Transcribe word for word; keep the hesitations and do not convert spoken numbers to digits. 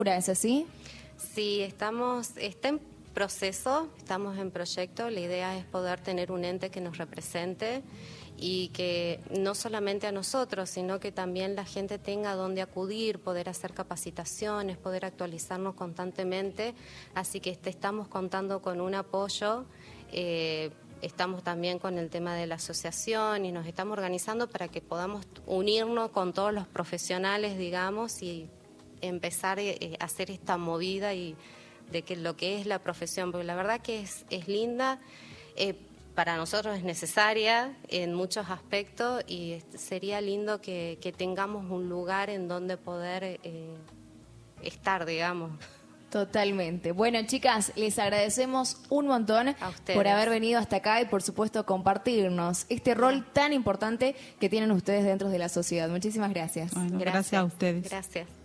¿Es así? Sí, estamos, está en proceso, estamos en proyecto. La idea es poder tener un ente que nos represente y que no solamente a nosotros, sino que también la gente tenga dónde acudir, poder hacer capacitaciones, poder actualizarnos constantemente. Así que este, estamos contando con un apoyo. Eh, Estamos también con el tema de la asociación y nos estamos organizando para que podamos unirnos con todos los profesionales, digamos, y empezar eh, a hacer esta movida y de que lo que es la profesión, porque la verdad que es, es linda, eh, para nosotros es necesaria en muchos aspectos y sería lindo que, que tengamos un lugar en donde poder eh, estar, digamos. Totalmente. Bueno, chicas, les agradecemos un montón por haber venido hasta acá y, por supuesto, compartirnos este rol tan importante que tienen ustedes dentro de la sociedad. Muchísimas gracias. Bueno, Gracias, gracias a ustedes. Gracias.